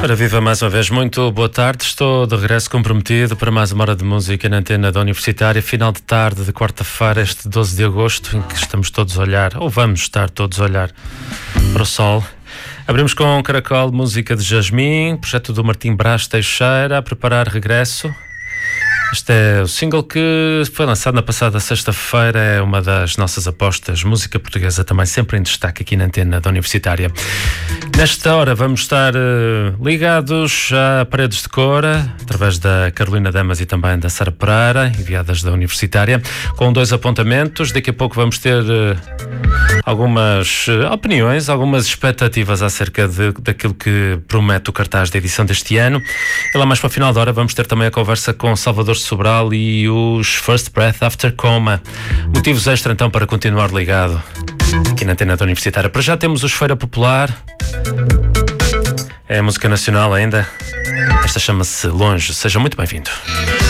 Ora, viva mais uma vez, muito boa tarde. Estou de regresso comprometido para mais uma hora de música na antena da Universitária. Final de tarde de quarta-feira, este 12 de agosto, em que estamos todos a olhar, ou vamos estar todos a olhar para o sol. Abrimos com Caracol, música de Jasmim, projeto do Martim Brás Teixeira, a preparar regresso. Este é o single que foi lançado na passada sexta-feira, é uma das nossas apostas, música portuguesa também sempre em destaque aqui na antena da Universitária. Nesta hora vamos estar ligados a Paredes de Cora, através da Carolina Damas e também da Sara Pereira, enviadas da Universitária, com 2 apontamentos. Daqui a pouco vamos ter algumas opiniões, algumas expectativas acerca daquilo que promete o cartaz da edição deste ano. E lá mais para o final da hora vamos ter também a conversa com Salvador Sobral e os First Breath After Coma. Motivos extra então para continuar ligado aqui na antena da Universitária. Para já temos os Feira Popular, é música nacional ainda. Esta chama-se Longe. Seja muito bem-vindo.